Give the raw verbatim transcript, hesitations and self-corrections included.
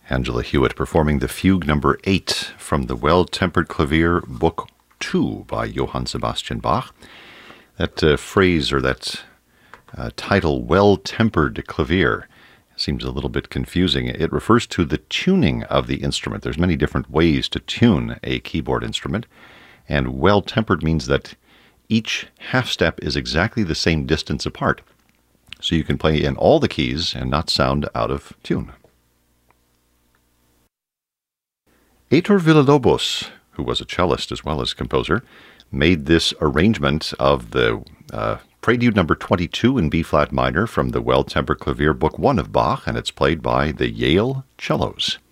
Angela Hewitt performing the Fugue number eight from the Well-Tempered Clavier, Book two by Johann Sebastian Bach. That uh, phrase or that uh, title, Well-Tempered Clavier, seems a little bit confusing. It refers to the tuning of the instrument. There's many different ways to tune a keyboard instrument, and well-tempered means that each half step is exactly the same distance apart. So you can play in all the keys and not sound out of tune. Heitor Villa-Lobos, who was a cellist as well as composer, made this arrangement of the uh, Prelude number twenty-two in B-flat minor from the Well-Tempered Clavier, Book one of Bach, and it's played by the Yale Cellos.